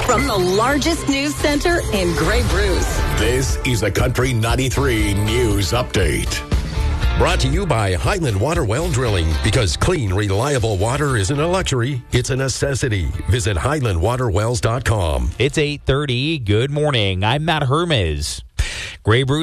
From the largest news center in Grey Bruce. This is a Country 93 News Update. Brought to you by Highland Water Well Drilling. Because clean, reliable water isn't a luxury, it's a necessity. Visit HighlandWaterWells.com. It's 8:30. Good morning. I'm Matt Hermes. Grey Bruce